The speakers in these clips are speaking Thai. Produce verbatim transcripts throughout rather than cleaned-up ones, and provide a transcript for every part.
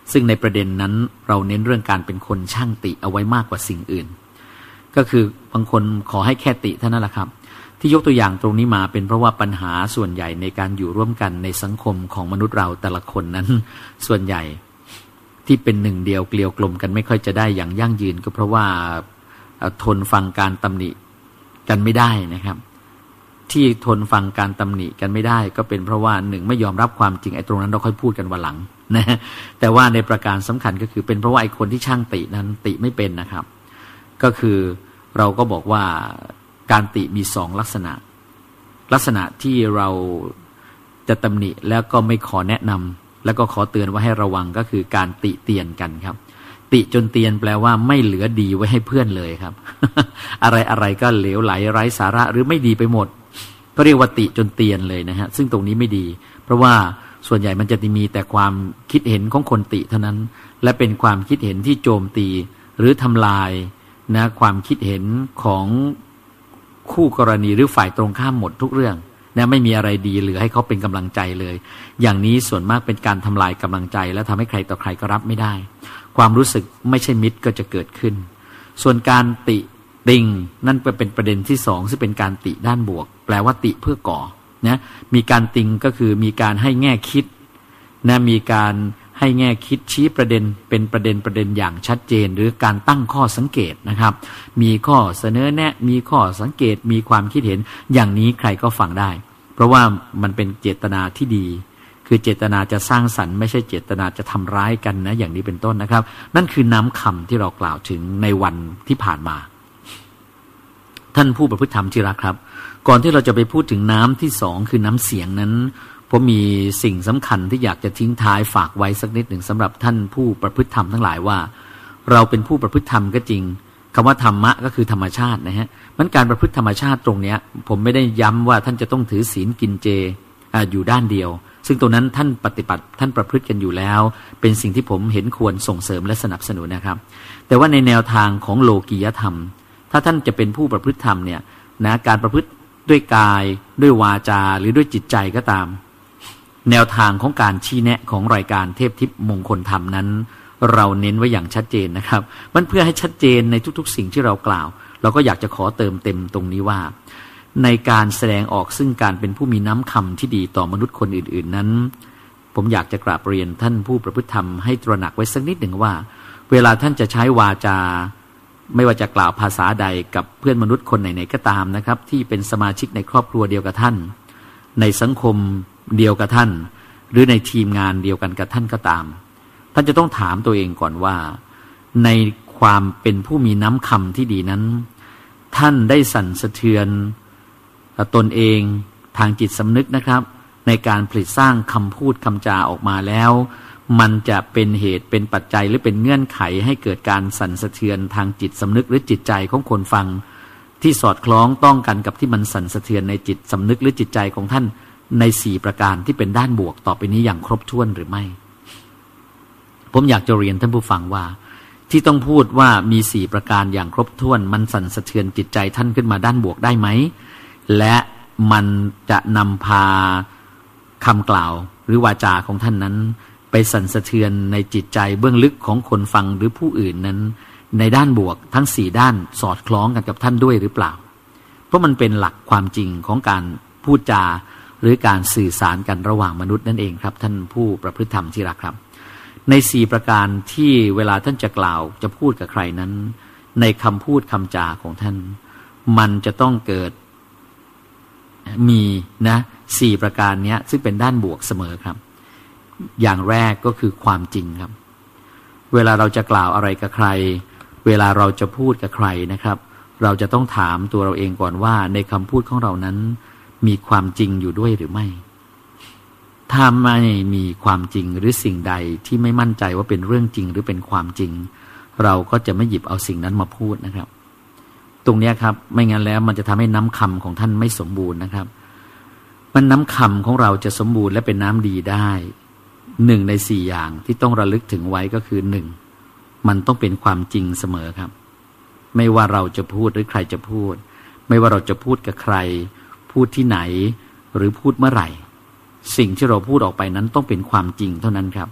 ซึ่งในประเด็นนั้นเราเน้นเรื่องการเป็นคนช่างติเอาไว้มากกว่าสิ่งอื่นก็คือบางคนขอให้แค่ติเท่านั้นแหละครับที่ยกตัวอย่างตรงนี้มาเป็นเพราะว่าปัญหาส่วนใหญ่ในการอยู่ร่วมกันในสังคมของมนุษย์เราแต่ละคนนั้นส่วนใหญ่ที่เป็นหนึ่งเดียวเกลียวกลมกันไม่ค่อยจะได้อย่างยั่งยืนก็เพราะว่าทนฟังการตำหนิกันไม่ได้นะครับที่ทนฟังการตำหนิกันไม่ได้ก็เป็นเพราะว่าหนึ่งไม่ยอมรับความจริงไอ้ตรงนั้นเราค่อยพูดกันวันหลังนะแต่ว่าในประการสำคัญก็คือเป็นเพราะว่าไอ้คนที่ช่างตินั้นติไม่เป็นนะครับก็คือเราก็บอกว่าการติมีสองลักษณะลักษณะที่เราจะตำหนิแล้วก็ไม่ขอแนะนำแล้วก็ขอเตือนว่าให้ระวังก็คือการติเตียนกันครับติจนเตียนแปลว่าไม่เหลือดีไว้ให้เพื่อนเลยครับ อะไรอะไรก็เหลวไหลไร้สาระหรือไม่ดีไปหมดก็เรียกว่าติจนเตียนเลยนะฮะซึ่งตรงนี้ไม่ดีเพราะว่าส่วนใหญ่มันจะมีแต่ความคิดเห็นของคนติเท่านั้นและเป็นความคิดเห็นที่โจมตีหรือทำลายนะความคิดเห็นของคู่กรณีหรือฝ่ายตรงข้ามหมดทุกเรื่องนะไม่มีอะไรดีเหลือให้เขาเป็นกำลังใจเลยอย่างนี้ส่วนมากเป็นการทำลายกำลังใจและทำให้ใครต่อใครก็รับไม่ได้ความรู้สึกไม่ใช่มิตรก็จะเกิดขึ้นส่วนการติติงนั่นเป็นประเด็นที่สองซึ่งเป็นการติด้านบวกแปลว่าติเพื่อก่อนะมีการติงก็คือมีการให้แง่คิดนะมีการให้แง่คิดชี้ประเด็นเป็นประเด็นประเด็นอย่างชัดเจนหรือการตั้งข้อสังเกตนะครับมีข้อเสนอแนะมีข้อสังเกตมีความคิดเห็นอย่างนี้ใครก็ฟังได้เพราะว่ามันเป็นเจตนาที่ดีคือเจตนาจะสร้างสรรค์ไม่ใช่เจตนาจะทำร้ายกันนะอย่างนี้เป็นต้นนะครับนั่นคือน้ำคำที่เรากล่าวถึงในวันที่ผ่านมาท่านผู้ประพฤติธรรมที่รักครับก่อนที่เราจะไปพูดถึงน้ำที่สองคือน้ำเสียงนั้นผมมีสิ่งสำคัญที่อยากจะทิ้งท้ายฝากไว้สักนิดหนึ่งสำหรับท่านผู้ประพฤติธรรมทั้งหลายว่าเราเป็นผู้ประพฤติธรรมก็จริงคำว่าธรรมะก็คือธรรมชาตินะฮะมันการประพฤติธรรมชาติตรงนี้ผมไม่ได้ย้ำว่าท่านจะต้องถือศีลกินเจอยู่ด้านเดียวซึ่งตรงนั้นท่านปฏิบัติท่านประพฤติกันอยู่แล้วเป็นสิ่งที่ผมเห็นควรส่งเสริมและสนับสนุนนะครับแต่ว่าในแนวทางของโลกียธรรมถ้าท่านจะเป็นผู้ประพฤติธรรมเนี่ยนะการประพฤติด้วยกายด้วยวาจาหรือด้วยจิตใจก็ตามแนวทางของการชี้แนะของรายการเทพทิพย์มงคลธรรมนั้นเราเน้นไว้อย่างชัดเจนนะครับมันเพื่อให้ชัดเจนในทุกๆสิ่งที่เรากล่าวเราก็อยากจะขอเติมเต็มตรงนี้ว่าในการแสดงออกซึ่งการเป็นผู้มีน้ำคำที่ดีต่อมนุษย์คนอื่นๆนั้นผมอยากจะกราบเรียนท่านผู้ประพฤติธรรมให้ตระหนักไว้สักนิดหนึ่งว่าเวลาท่านจะใช้วาจาไม่ว่าจะกล่าวภาษาใดกับเพื่อนมนุษย์คนไหนๆก็ตามนะครับที่เป็นสมาชิกในครอบครัวเดียวกับท่านในสังคมเดียวกับท่านหรือในทีมงานเดียวกันกับท่านก็ตามท่านจะต้องถามตัวเองก่อนว่าในความเป็นผู้มีน้ำคำที่ดีนั้นท่านได้สั่นสะเทือนตนเองทางจิตสำนึกนะครับในการผลิตสร้างคำพูดคำจาออกมาแล้วมันจะเป็นเหตุเป็นปัจจัยหรือเป็นเงื่อนไขให้เกิดการสั่นสะเทือนทางจิตสำนึกหรือจิตใจของคนฟังที่สอดคล้องต้องกันกับที่มันสั่นสะเทือนในจิตสำนึกหรือจิตใจของท่านในสี่ประการที่เป็นด้านบวกต่อไปนี้อย่างครบถ้วนหรือไม่ผมอยากจะเรียนท่านผู้ฟังว่าที่ต้องพูดว่ามีสี่ประการอย่างครบถ้วนมันสั่นสะเทือนจิตใจท่านขึ้นมาด้านบวกได้ไหมและมันจะนำพาคำกล่าวหรือวาจาของท่านนั้นไปสั่นสะเทือนในจิตใจเบื้องลึกของคนฟังหรือผู้อื่นนั้นในด้านบวกทั้งสี่ด้านสอดคล้องกันกับท่านด้วยหรือเปล่าเพราะมันเป็นหลักความจริงของการพูดจาหรือการสื่อสารกันระหว่างมนุษย์นั่นเองครับท่านผู้ประพฤติธรรมที่รักครับในสี่ประการที่เวลาท่านจะกล่าวจะพูดกับใครนั้นในคำพูดคำจาของท่านมันจะต้องเกิดมีนะสี่ประการนี้ซึ่งเป็นด้านบวกเสมอครับอย่างแรกก็คือความจริงครับเวลาเราจะกล่าวอะไรกับใครเวลาเราจะพูดกับใครนะครับเราจะต้องถามตัวเราเองก่อนว่าในคำพูดของเรานั้นมีความจริงอยู่ด้วยหรือไม่ถ้าไม่มีความจริงหรือสิ่งใดที่ไม่มั่นใจว่าเป็นเรื่องจริงหรือเป็นความจริงเราก็จะไม่หยิบเอาสิ่งนั้นมาพูดนะครับตรงนี้ครับไม่งั้นแล้วมันจะทำให้น้ำคำของท่านไม่สมบูรณ์นะครับมันน้ำคำของเราจะสมบูรณ์และเป็นน้ำดีได้หนึ่งในสี่อย่างที่ต้องระลึกถึงไว้ก็คือหนึ่งมันต้องเป็นความจริงเสมอครับไม่ว่าเราจะพูดหรือใครจะพูดไม่ว่าเราจะพูดกับใครพูดที่ไหนหรือพูดเมื่อไหร่สิ่งที่เราพูดออกไปนั้นต้องเป็นความจริงเท่านั้นครับ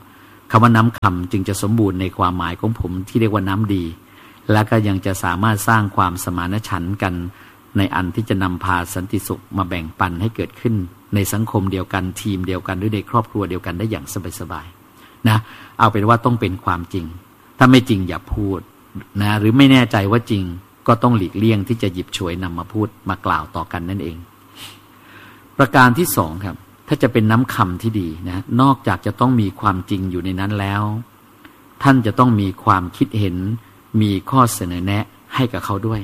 คำว่าน้ำคำจึงจะสมบูรณ์ในความหมายของผมที่เรียกว่าน้ำดีและก็ยังจะสามารถสร้างความสมานฉันท์กันในอันที่จะนำพาสันติสุขมาแบ่งปันให้เกิดขึ้นในสังคมเดียวกันทีมเดียวกันหรือในครอบครัวเดียวกันได้อย่างสบายๆนะเอาเป็นว่าต้องเป็นความจริงถ้าไม่จริงอย่าพูดนะหรือไม่แน่ใจว่าจริงก็ต้องหลีกเลี่ยงที่จะหยิบฉวยนำมาพูดมากล่าวต่อกันนั่นเองประการที่สองครับถ้าจะเป็นน้ำคำที่ดีนะนอกจากจะต้องมีความจริงอยู่ในนั้นแล้วท่านจะต้องมีความคิดเห็นมีข้อเสนอแนะให้กับเขาด้วย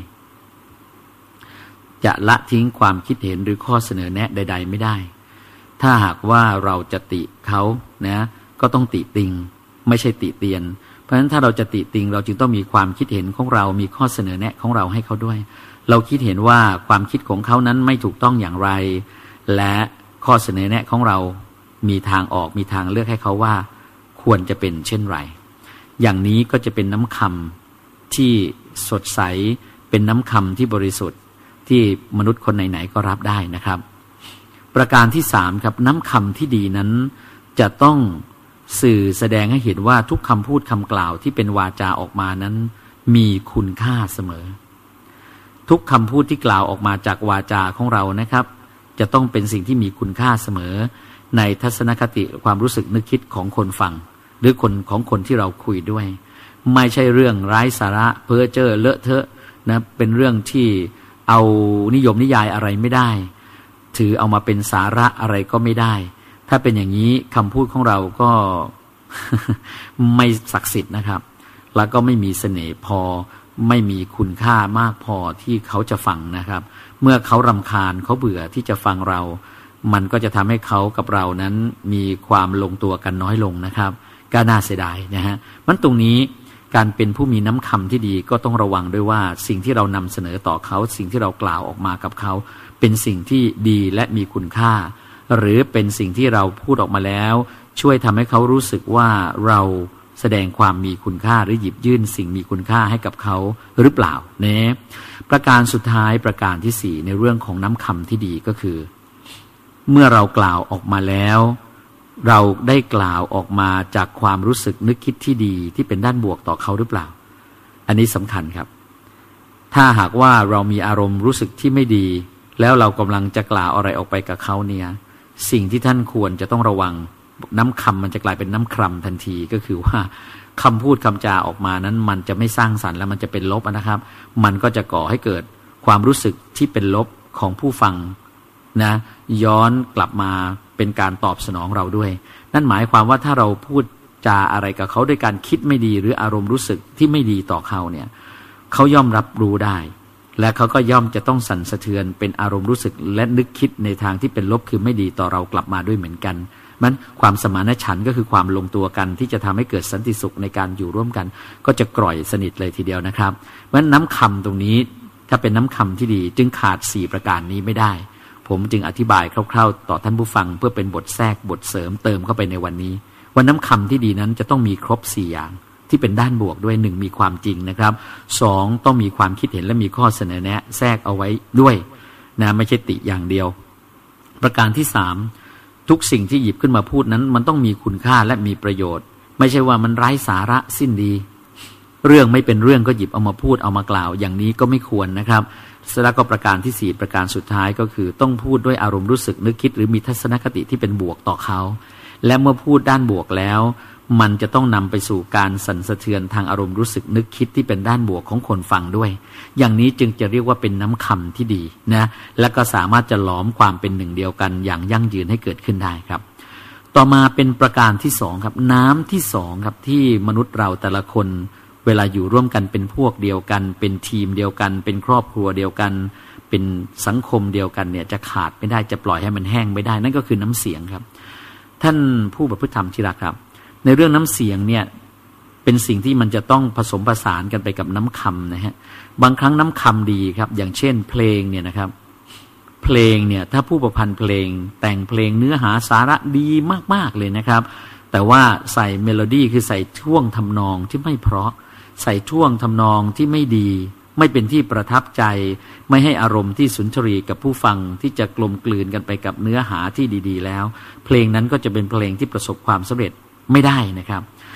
จะละทิ้งความคิดเห็นหรือข้อเสนอแนะใดๆไม่ได้ถ้าหากว่าเราจะติเขานะก็ต้องติติงไม่ใช่ติเตียนเพราะฉะนั้นถ้าเราจะติติงเราจึงต้องมีความคิดเห็นของเรามีข้อเสนอแนะของเราให้เขาด้วยเราคิดเห็นว่าความคิดของเขานั้นไม่ถูกต้องอย่างไรและข้อเสนอแนะของเรามีทางออกมีทางเลือกให้เขาว่าควรจะเป็นเช่นไรอย่างนี้ก็จะเป็นน้ำคำที่สดใสเป็นน้ำคำที่บริสุทธิ์ที่มนุษย์คนไหนๆก็รับได้นะครับประการที่สามครับน้ำคำที่ดีนั้นจะต้องสื่อแสดงให้เห็นว่าทุกคำพูดคำกล่าวที่เป็นวาจาออกมานั้นมีคุณค่าเสมอทุกคำพูดที่กล่าวออกมาจากวาจาของเรานะครับจะต้องเป็นสิ่งที่มีคุณค่าเสมอในทัศนคติความรู้สึกนึกคิดของคนฟังหรือคนของคนที่เราคุยด้วยไม่ใช่เรื่องไร้สาระเพ้อเจ้อเลอะเทอะนะเป็นเรื่องที่เอานิยมนิยายอะไรไม่ได้ถือเอามาเป็นสาระอะไรก็ไม่ได้ถ้าเป็นอย่างนี้คำพูดของเราก็ ไม่ศักดิ์สิทธิ์นะครับแล้วก็ไม่มีเสน่ห์พอไม่มีคุณค่ามากพอที่เขาจะฟังนะครับเมื่อเขารำคาญเขาเบื่อที่จะฟังเรามันก็จะทำให้เขากับเรานั้นมีความลงตัวกันน้อยลงนะครับก็น่าเสียดายนะฮะมันตรงนี้การเป็นผู้มีน้ำคำที่ดีก็ต้องระวังด้วยว่าสิ่งที่เรานำเสนอต่อเขาสิ่งที่เรากล่าวออกมากับเขาเป็นสิ่งที่ดีและมีคุณค่าหรือเป็นสิ่งที่เราพูดออกมาแล้วช่วยทำให้เขารู้สึกว่าเราแสดงความมีคุณค่าหรือหยิบยื่นสิ่งมีคุณค่าให้กับเขาหรือเปล่าเนี่ยประการสุดท้ายประการที่สี่ในเรื่องของน้ำคำที่ดีก็คือเมื่อเรากล่าวออกมาแล้วเราได้กล่าวออกมาจากความรู้สึกนึกคิดที่ดีที่เป็นด้านบวกต่อเขาหรือเปล่าอันนี้สำคัญครับถ้าหากว่าเรามีอารมณ์รู้สึกที่ไม่ดีแล้วเรากำลังจะกล่าวอะไรออกไปกับเขาเนี่ยสิ่งที่ท่านควรจะต้องระวังน้ำคำมันจะกลายเป็นน้ำคร่ำทันทีก็คือว่าคำพูดคำจาออกมานั้นมันจะไม่สร้างสรรค์แล้วมันจะเป็นลบนะครับมันก็จะก่อให้เกิดความรู้สึกที่เป็นลบของผู้ฟังนะย้อนกลับมาเป็นการตอบสนองเราด้วยนั่นหมายความว่าถ้าเราพูดจาอะไรกับเขาด้วยการคิดไม่ดีหรืออารมณ์รู้สึกที่ไม่ดีต่อเขาเนี่ยเขาย่อมรับรู้ได้และเขาก็ย่อมจะต้องสั่นสะเทือนเป็นอารมณ์รู้สึกและนึกคิดในทางที่เป็นลบคือไม่ดีต่อเรากลับมาด้วยเหมือนกันมันความสมานฉันท์ก็คือความลงตัวกันที่จะทำให้เกิดสันติสุขในการอยู่ร่วมกันก็จะกร่อยสนิทเลยทีเดียวนะครับเพราะฉะนั้นน้ำคำตรงนี้ถ้าเป็นน้ำคำที่ดีจึงขาดสี่ประการนี้ไม่ได้ผมจึงอธิบายคร่าวๆต่อท่านผู้ฟังเพื่อเป็นบทแทรกบทเสริมเติมเข้าไปในวันนี้ว่าน้ำคำที่ดีนั้นจะต้องมีครบสี่อย่างที่เป็นด้านบวกด้วยหนึ่งมีความจริงนะครับสองต้องมีความคิดเห็นและมีข้อเสนอแนะแทรกเอาไว้ด้วยนะไม่ใช่ติอย่างเดียวประการที่สามทุกสิ่งที่หยิบขึ้นมาพูดนั้นมันต้องมีคุณค่าและมีประโยชน์ไม่ใช่ว่ามันไร้สาระสิ้นดีเรื่องไม่เป็นเรื่องก็หยิบเอามาพูดเอามากล่าวอย่างนี้ก็ไม่ควรนะครับแล้วก็ประการที่สี่ประการสุดท้ายก็คือต้องพูดด้วยอารมณ์รู้สึกนึกคิดหรือมีทัศนคติที่เป็นบวกต่อเขาและเมื่อพูดด้านบวกแล้วมันจะต้องนำไปสู่การสั่นสะเทือนทางอารมณ์รู้สึกนึกคิดที่เป็นด้านบวกของคนฟังด้วยอย่างนี้จึงจะเรียกว่าเป็นน้ำคำที่ดีนะและก็สามารถจะหลอมความเป็นหนึ่งเดียวกันอย่างยั่งยืนให้เกิดขึ้นได้ครับต่อมาเป็นประการที่สองครับน้ำที่สองครับที่มนุษย์เราแต่ละคนเวลาอยู่ร่วมกันเป็นพวกเดียวกันเป็นทีมเดียวกันเป็นครอบครัวเดียวกันเป็นสังคมเดียวกันเนี่ยจะขาดไม่ได้จะปล่อยให้มันแห้งไม่ได้นั่นก็คือน้ำเสียงครับท่านผู้ประพฤติธรรมที่รักครับในเรื่องน้ำเสียงเนี่ยเป็นสิ่งที่มันจะต้องผสมผสานกันไปกับน้ำคำนะฮะบางครั้งน้ำคำดีครับอย่างเช่นเพลงเนี่ยนะครับเพลงเนี่ยถ้าผู้ประพันธ์เพลงแต่งเพลงเนื้อหาสาระดีมากๆเลยนะครับแต่ว่าใส่เมโลดี้คือใส่ท่วงทำนองที่ไม่เพราะใส่ท่วงทำนองที่ไม่ดีไม่เป็นที่ประทับใจไม่ให้อารมณ์ที่สุนทรีกับผู้ฟังที่จะกลมกลืนกันไปกับเนื้อหาที่ดีๆแล้วเพลงนั้นก็จะเป็นเพลงที่ประสบความสำเร็จไม่ได้นะครับ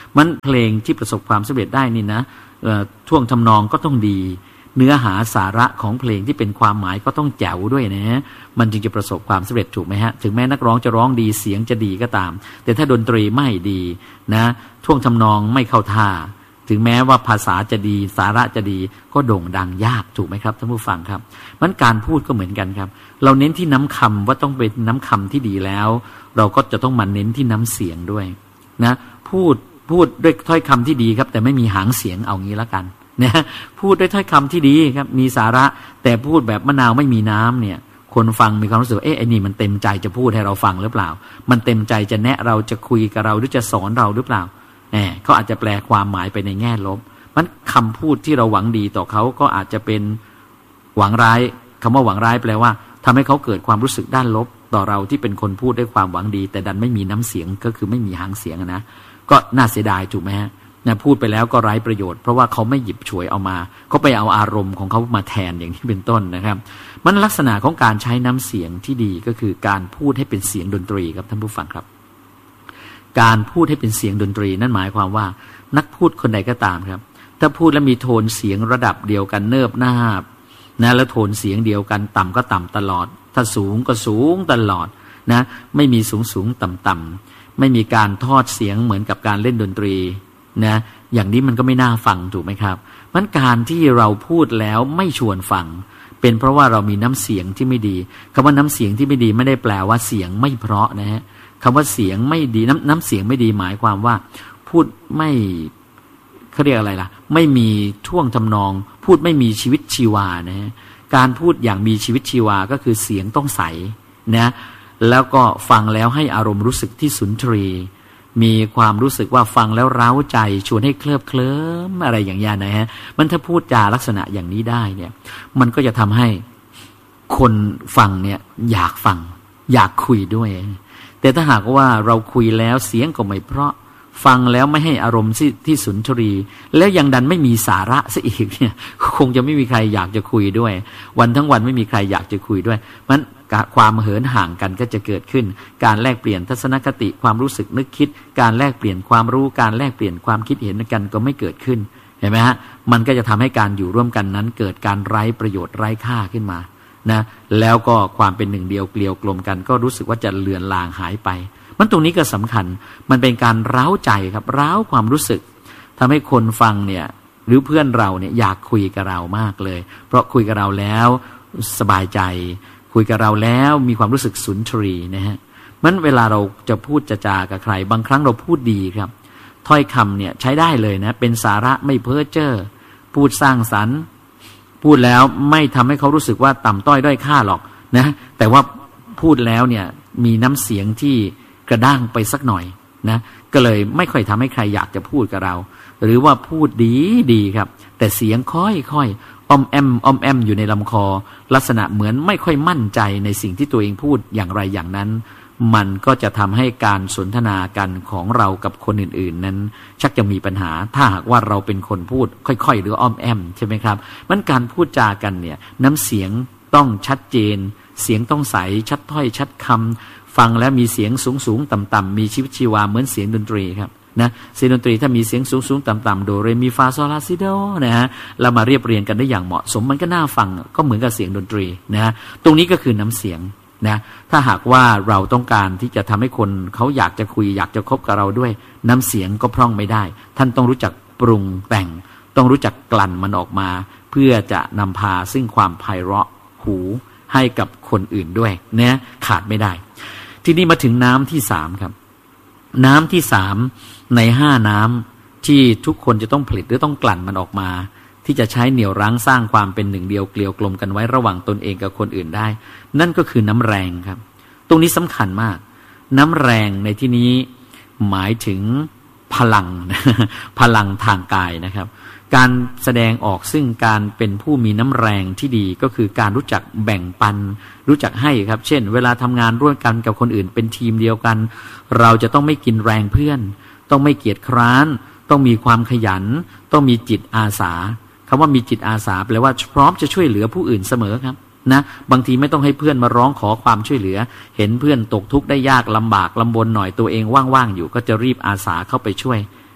มันเพลงที่ประสบความสำเร็จได้นี่นะท่วงทำนองก็ต้องดีเนื้อหาสาระของเพลงที่เป็นความหมายก็ต้องแจ๋วด้วยนะฮะมันจึงจะประสบความสำเร็จถูกไหมฮะถึงแม้นักร้องจะร้องดีเสียงจะดีก็ตามแต่ถ้าดนตรีไม่ดีนะท่วงทำนองไม่เข้าท่าถึงแม้ว่าภาษาจะดีสาระจะดีก็โด่งดังยากถูกไหมครับท่านผู้ฟังครับมันการพูดก็เหมือนกันครับเราเน้นที่น้ำคำว่าต้องเป็นน้ำคำที่ดีแล้วเราก็จะต้องมาเน้นที่น้ำเสียงด้วยนะพูดพูดด้วยถ้อยคำที่ดีครับแต่ไม่มีหางเสียงเอางี้ละกันนะพูดด้วยถ้อยคำที่ดีครับมีสาระแต่พูดแบบมะนาวไม่มีน้ำเนี่ยคนฟังมีความรู้สึกเอ๊ะไอ้นี่มันเต็มใจจะพูดให้เราฟังหรือเปล่ามันเต็มใจจะแนะเราจะคุยกับเราหรือจะสอนเราหรือเปล่าแหมเขาอาจจะแปลความหมายไปในแง่ลบมันคำพูดที่เราหวังดีต่อเขาก็อาจจะเป็นหวังร้ายคำว่าหวังร้ายแปลว่าทำให้เขาเกิดความรู้สึกด้านลบต่อเราที่เป็นคนพูดด้วยความหวังดีแต่ดันไม่มีน้ำเสียงก็คือไม่มีหางเสียงนะก็น่าเสียดายถูกไหมฮะนะพูดไปแล้วก็ไร้ประโยชน์เพราะว่าเขาไม่หยิบฉวยเอามาเขาไปเอาอารมณ์ของเขามาแทนอย่างที่เป็นต้นนะครับมันลักษณะของการใช้น้ำเสียงที่ดีก็คือการพูดให้เป็นเสียงดนตรีครับท่านผู้ฟังครับการพูดให้เป็นเสียงดนตรีนั่นหมายความว่านักพูดคนใดก็ตามครับถ้าพูดแล้วมีโทนเสียงระดับเดียวกันเนิบนาบนะแล้วโทนเสียงเดียวกันต่ำก็ต่ำตลอดถ้าสูงก็สูงตลอดนะไม่มีสูงสูงต่ำต่ำไม่มีการทอดเสียงเหมือนกับการเล่นดนตรีนะอย่างนี้มันก็ไม่น่าฟังถูกไหมครับมันการที่เราพูดแล้วไม่ชวนฟังเป็นเพราะว่าเรามีน้ำเสียงที่ไม่ดีคำว่าน้ำเสียงที่ไม่ดีไม่ได้แปลว่าเสียงไม่เพราะนะฮะคำว่าเสียงไม่ดีน้ำน้ำเสียงไม่ดีหมายความว่าพูดไม่เขาเรียกอะไรล่ะไม่มีท่วงทำนองพูดไม่มีชีวิตชีวานะฮะการพูดอย่างมีชีวิตชีวาก็คือเสียงต้องใสนะแล้วก็ฟังแล้วให้อารมณ์รู้สึกที่สุนทรีมีความรู้สึกว่าฟังแล้วเร้าใจชวนให้เคลิบเคลิ้มอะไรอย่างนี้นะฮะมันถ้าพูดจาลักษณะอย่างนี้ได้เนี่ยมันก็จะทำให้คนฟังเนี่ยอยากฟังอยากคุยด้วยแต่ถ้าหากว่าเราคุยแล้วเสียงก็ไม่เพราะฟังแล้วไม่ให้อารมณ์ที่สุนทรีแล้วยังดันไม่มีสาระซะอีกเนี่ยคงจะไม่มีใครอยากจะคุยด้วยวันทั้งวันไม่มีใครอยากจะคุยด้วยมันความเหินห่างกันก็จะเกิดขึ้นการแลกเปลี่ยนทัศนคติความรู้สึกนึกคิดการแลกเปลี่ยนความรู้การแลกเปลี่ยนความคิดเห็นกันก็ไม่เกิดขึ้นเห็นไหมฮะมันก็จะทำให้การอยู่ร่วมกันนั้นเกิดการไร้ประโยชน์ไร้ค่าขึ้นมานะแล้วก็ความเป็นหนึ่งเดียวเกลียวกลมกันก็รู้สึกว่าจะเลือนลางหายไปมันตรงนี้ก็สำคัญมันเป็นการเร้าใจครับเร้าความรู้สึกทำให้คนฟังเนี่ยหรือเพื่อนเราเนี่ยอยากคุยกับเรามากเลยเพราะคุยกับเราแล้วสบายใจคุยกับเราแล้วมีความรู้สึกสุนทรีนะฮะมันเวลาเราจะพูดจะจากับใครบางครั้งเราพูดดีครับถ้อยคำเนี่ยใช้ได้เลยนะเป็นสาระไม่เพ้อเจ้อพูดสร้างสรรค์พูดแล้วไม่ทำให้เขารู้สึกว่าต่ำต้อยด้อยค่าหรอกนะแต่ว่าพูดแล้วเนี่ยมีน้ำเสียงที่กระด้างไปสักหน่อยนะก็เลยไม่ค่อยทำให้ใครอยากจะพูดกับเราหรือว่าพูดดีดีครับแต่เสียงค่อยๆอ้อมแอมอ้อมแอมอยู่ในลำคอลักษณะเหมือนไม่ค่อยมั่นใจในสิ่งที่ตัวเองพูดอย่างไรอย่างนั้นมันก็จะทำให้การสนทนากันของเรากับคนอื่นๆนั้นชักจะมีปัญหาถ้าหากว่าเราเป็นคนพูดค่อยๆหรืออ้อมแอมใช่ไหมครับมันการพูดจากันเนี่ยน้ำเสียงต้องชัดเจนเสียงต้องใสชัดถ้อยชัดคำฟังแล้วมีเสียงสูงสูงต่ำต่ำมีชีวิตชีวาเหมือนเสียงดนตรีครับนะเสียงดนตรีถ้ามีเสียงสูงสูงต่ำต่ำโดเรมีฟาโซลาซิโดนะฮะเรามาเรียบเรียงกันได้อย่างเหมาะสมมันก็น่าฟังก็เหมือนกับเสียงดนตรีนะฮะตรงนี้ก็คือน้ำเสียงนะถ้าหากว่าเราต้องการที่จะทำให้คนเขาอยากจะคุยอยากจะคบกับเราด้วยน้ำเสียงก็พร่องไม่ได้ท่านต้องรู้จักปรุงแต่งต้องรู้จักกลั่นมันออกมาเพื่อจะนำพาซึ่งความไพเราะหูให้กับคนอื่นด้วยนะขาดไม่ได้ทีนี้มาถึงน้ำที่สามครับน้ำที่สามในห้าน้ำที่ทุกคนจะต้องผลิตหรือต้องกลั่นมันออกมาที่จะใช้เหนี่ยวรั้งสร้างความเป็นหนึ่งเดียวเกลียวกลมกันไว้ระหว่างตนเองกับคนอื่นได้นั่นก็คือน้ำแรงครับตรงนี้สำคัญมากน้ำแรงในที่นี้หมายถึงพลัง พลังทางกายนะครับการแสดงออกซึ่งการเป็นผู้มีน้ำแรงที่ดีก็คือการรู้จักแบ่งปันรู้จักให้ครับเช่นเวลาทำงานร่วมกันกับคนอื่นเป็นทีมเดียวกันเราจะต้องไม่กินแรงเพื่อนต้องไม่เกียจคร้านต้องมีความขยันต้องมีจิตอาสาคำว่ามีจิตอาสาแปลว่าพร้อมจะช่วยเหลือผู้อื่นเสมอครับนะบางทีไม่ต้องให้เพื่อนมาร้องขอความช่วยเหลือเห็นเพื่อนตกทุกข์ได้ยากลำบากลำบนหน่อยตัวเองว่างๆอยู่ก็จะรีบอาสาเข้าไปช่วย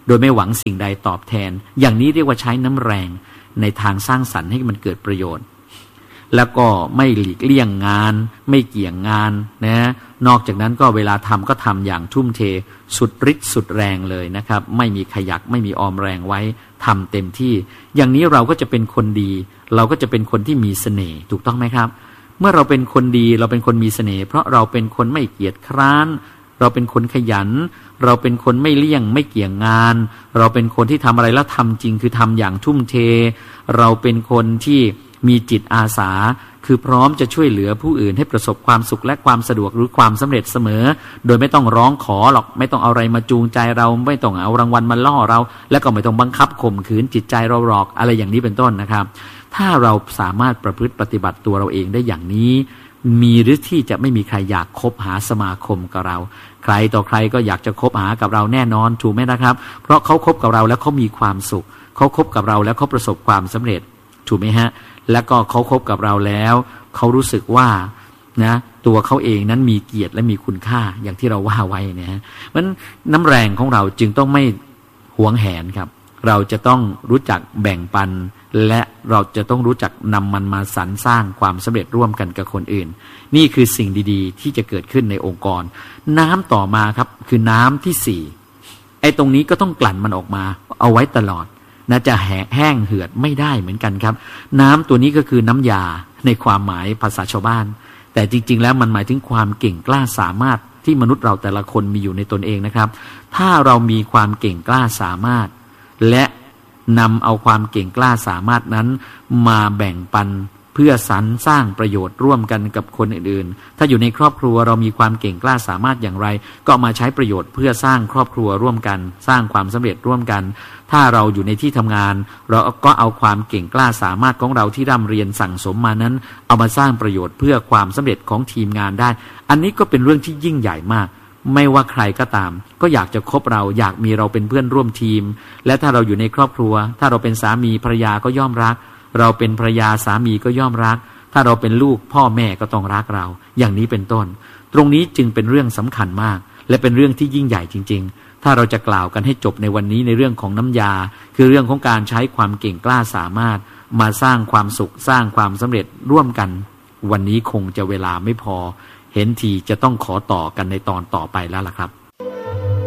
โดยไม่หวังสิ่งใดตอบแทนอย่างนี้เรียกว่าใช้น้ำแรงในทางสร้างสรรค์ให้มันเกิดประโยชน์แล้วก็ไม่หลีกเลี่ยงงานไม่เกี่ยงงานนะนอกจากนั้นก็เวลาทำก็ทำอย่างทุ่มเทสุดฤทธิ์สุดแรงเลยนะครับไม่มีขยักไม่มีออมแรงไว้ทำเต็มที่อย่างนี้เราก็จะเป็นคนดีเราก็จะเป็นคนที่มีเสน่ห์ถูกต้องไหมครับเมื่อเราเป็นคนดีเราเป็นคนมีเสน่ห์เพราะเราเป็นคนไม่เกียจคร้านเราเป็นคนขยันเราเป็นคนไม่เลี่ยงไม่เกี่ยงงานเราเป็นคนที่ทำอะไรแล้วทำจริงคือทำอย่างทุ่มเทเราเป็นคนที่มีจิตอาสาคือพร้อมจะช่วยเหลือผู้อื่นให้ประสบความสุขและความสะดวกหรือความสำเร็จเสมอโดยไม่ต้องร้องขอหรอกไม่ต้องเอาอะไรมาจูงใจเราไม่ต้องเอารางวัลมาล่อเราแล้วก็ไม่ต้องบังคับข่มขืนจิตใจเราหรอกอะไรอย่างนี้เป็นต้นนะครับถ้าเราสามารถประพฤติปฏิบัติตัวเราเองได้อย่างนี้มีหรือที่จะไม่มีใครอยากคบหาสมาคมกับเราใครต่อใครก็อยากจะคบหากับเราแน่นอนถูกไหมนะครับเพราะเขาคบกับเราแล้วเขามีความสุขเขาคบกับเราแล้วเขาประสบความสำเร็จถูกไหมฮะแล้วก็เขาคบกับเราแล้วเขารู้สึกว่านะตัวเขาเองนั้นมีเกียรติและมีคุณค่าอย่างที่เราว่าไว้นะฮะเพราะฉะนั้นน้ำแรงของเราจึงต้องไม่หวงแหนครับเราจะต้องรู้จักแบ่งปันและเราจะต้องรู้จักนำมันมาสรรสร้างความสำเร็จร่วมกันกับคนอื่นนี่คือสิ่งดีๆที่จะเกิดขึ้นในองค์กรน้ำต่อมาครับคือน้ำที่สี่ไอ้ตรงนี้ก็ต้องกลั่นมันออกมาเอาไว้ตลอดนะจะแห้งเหือดไม่ได้เหมือนกันครับน้ำตัวนี้ก็คือน้ำยาในความหมายภาษาชาวบ้านแต่จริงๆแล้วมันหมายถึงความเก่งกล้าสามารถที่มนุษย์เราแต่ละคนมีอยู่ในตนเองนะครับถ้าเรามีความเก่งกล้าสามารถและนำเอาความเก่งกล้าสามารถนั้นมาแบ่งปันเพื่อสรรสร้างประโยชน์ร่วมกันกับคนอื่นๆถ้าอยู่ในครอบครัวเรามีความเก่งกล้าสามารถอย่างไรก็มาใช้ประโยชน์เพื่อสร้างครอบครัวร่วมกันสร้างความสำเร็จร่วมกันถ้าเราอยู่ในที่ทำงานเราก็เอาความเก่งกล้าสามารถของเราที่ร่ำเรียนสั่งสมมานั้นเอามาสร้างประโยชน์เพื่อความสำเร็จของทีมงานได้อันนี้ก็เป็นเรื่องที่ยิ่งใหญ่มากไม่ว่าใครก็ตามก็อยากจะคบเราอยากมีเราเป็นเพื่อนร่วมทีมและถ้าเราอยู่ในครอบครัวถ้าเราเป็นสามีภรรยาก็ย่อมรักเราเป็นภรรยาสามีก็ย่อมรักถ้าเราเป็นลูกพ่อแม่ก็ต้องรักเราอย่างนี้เป็นต้นตรงนี้จึงเป็นเรื่องสำคัญมากและเป็นเรื่องที่ยิ่งใหญ่จริงๆถ้าเราจะกล่าวกันให้จบในวันนี้ในเรื่องของน้ำยาคือเรื่องของการใช้ความเก่งกล้าสามารถมาสร้างความสุขสร้างความสำเร็จร่วมกันวันนี้คงจะเวลาไม่พอเห็นทีจะต้องขอต่อกันในตอนต่อไปแล้วล่ะครับ